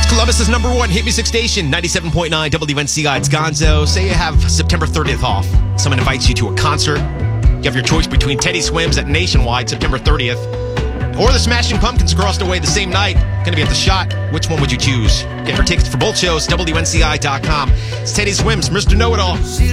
Columbus's #1 hit music station, 97.9 WNCI. It's Gonzo. Say you have September 30th off. Someone invites you to a concert. You have your choice between Teddy Swims at Nationwide, September 30th, or the Smashing Pumpkins across the way the same night. Going to be at the Shot. Which one would you choose? Get your tickets for both shows, WNCI.com. It's Teddy Swims, Mr. Know-It-All.